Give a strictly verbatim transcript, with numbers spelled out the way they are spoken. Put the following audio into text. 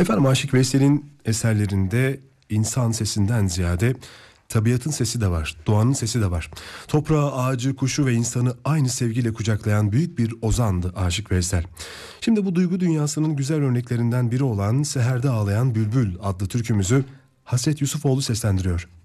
Efendim Aşık Veysel'in eserlerinde insan sesinden ziyade tabiatın sesi de var, doğanın sesi de var. Toprağı, ağacı, kuşu ve insanı aynı sevgiyle kucaklayan büyük bir ozandı Aşık Veysel. Şimdi bu duygu dünyasının güzel örneklerinden biri olan Seherde Ağlayan Bülbül adlı türkümüzü Hasret Yusufoğlu seslendiriyor.